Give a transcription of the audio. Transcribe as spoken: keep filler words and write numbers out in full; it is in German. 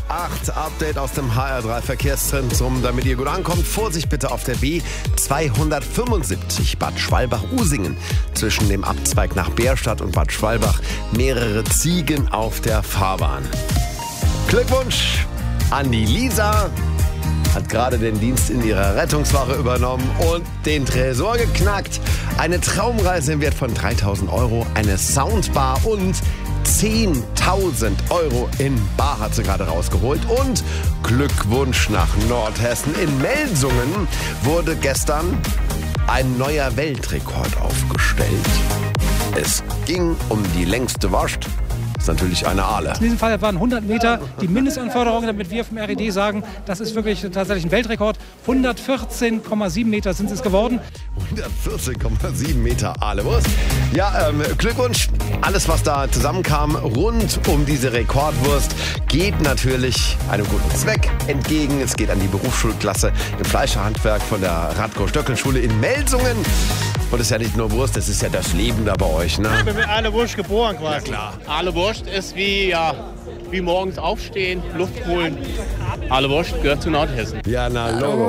acht Update aus dem H R drei Verkehrszentrum, damit ihr gut ankommt. Vorsicht bitte auf der B zweihundertfünfundsiebzig Bad Schwalbach-Usingen. Zwischen dem Abzweig nach Bärstadt und Bad Schwalbach mehrere Ziegen auf der Fahrbahn. Glückwunsch an die Lisa. Hat gerade den Dienst in ihrer Rettungswache übernommen und den Tresor geknackt. Eine Traumreise im Wert von dreitausend Euro, eine Soundbar und zehntausend Euro in Bar hat sie gerade rausgeholt. Und Glückwunsch nach Nordhessen. In Melsungen wurde gestern ein neuer Weltrekord aufgestellt. Es ging um die längste Wascht. Das ist natürlich eine Aale. In diesem Fall waren hundert Meter die Mindestanforderung, damit wir vom R E D sagen, das ist wirklich tatsächlich ein Weltrekord. hundertvierzehn Komma sieben Meter sind es geworden. hundertvierzehn Komma sieben Meter Aalewurst. Ja, ähm, Glückwunsch. Alles, was da zusammenkam rund um diese Rekordwurst, geht natürlich einem guten Zweck entgegen. Es geht an die Berufsschulklasse im Fleischerhandwerk von der Radko-Stöckel-Schule in Melsungen. Und es ist ja nicht nur Wurst, es ist ja das Leben da bei euch, ne? Ich bin mit Aalewurst geboren quasi. Ja, klar. Aalewurst ist wie, ja, wie morgens aufstehen, Luft holen. Aalewurst gehört zu Nordhessen. Ja, na, Logo.